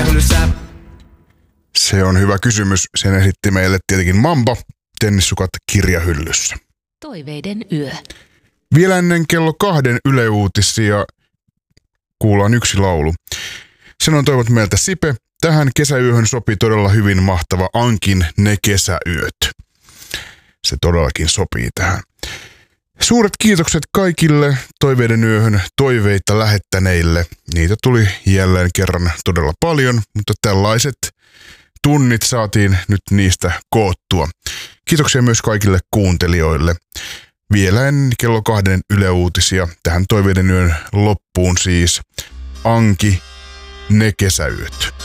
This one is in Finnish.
kirjahyllyssä? Se on hyvä kysymys. Sen esitti meille tietenkin Mamba, Tennissukat kirjahyllyssä. Toiveiden yö. Vielä ennen kello 2 Yle Uutisia kuullaan yksi laulu. Sen on toivot meiltä Sipe. Tähän kesäyöhön sopii todella hyvin mahtava Ankin Ne kesäyöt. Se todellakin sopii tähän. Suuret kiitokset kaikille Toiveiden yöhön toiveita lähettäneille. Niitä tuli jälleen kerran todella paljon, mutta tällaiset tunnit saatiin nyt niistä koottua. Kiitoksia myös kaikille kuuntelijoille. Vielä ennen kello 2 Yle Uutisia tähän Toiveiden yön loppuun siis Anki Ne kesäyöt.